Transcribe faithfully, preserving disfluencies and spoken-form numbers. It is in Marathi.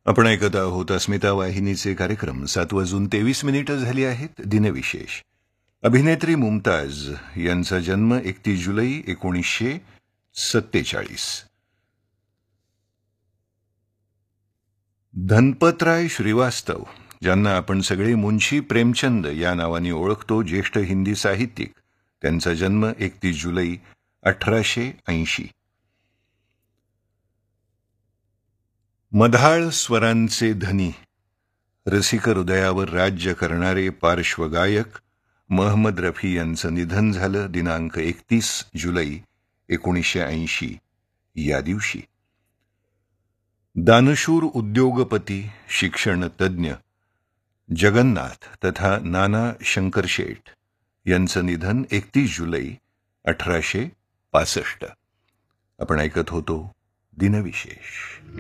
आपण ऐकत आहोत अस्मिता वाहिनीचे कार्यक्रम. सात वाजून तेवीस मिनिटं झाली आहेत. दिनविशेष. अभिनेत्री मुमताज यांचा जन्म एकतीस जुलै एकोणीसशे सत्तेचाळीस. धनपतराय श्रीवास्तव, ज्यांना आपण सगळे मुंशी प्रेमचंद या नावाने ओळखतो, ज्येष्ठ हिंदी साहित्यिक. त्यांचा जन्म एकतीस जुलै अठराशे ऐंशी. मधाळ स्वरांचे धनी, रसिक हृदयावर राज्य करणारे पार्श्वगायक महम्मद रफी यांचं निधन झालं दिनांक एकतीस जुलै एकोणीसशे ऐंशी या दिवशी. दानशूर उद्योगपती, शिक्षण तज्ज्ञ जगन्नाथ तथा नाना शंकरशेठ यांचं निधन एकतीस जुलै अठराशे पासष्ट. आपण ऐकत होतो दिनविशेष.